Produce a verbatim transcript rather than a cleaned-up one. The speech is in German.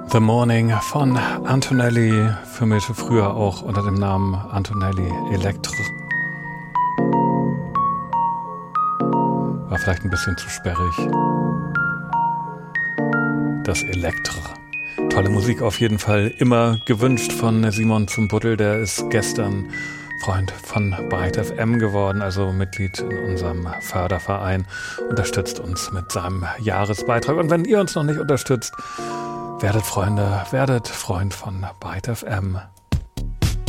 The Morning von Antonelli, firmierte früher auch unter dem Namen Antonelli Electre. War vielleicht ein bisschen zu sperrig. Das Electre. Tolle Musik auf jeden Fall, immer gewünscht von Simon Zumbuddel, der ist gestern Freund von Byte F M geworden, also Mitglied in unserem Förderverein, unterstützt uns mit seinem Jahresbeitrag. Und wenn ihr uns noch nicht unterstützt, werdet Freunde, werdet Freund von Byte F M.